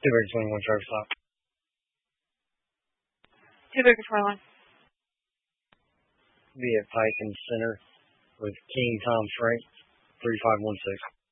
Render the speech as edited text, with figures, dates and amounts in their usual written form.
Baker 21 Travis Stop. 2 Baker 21. Be at Pike in the center with King Tom Frank 3516.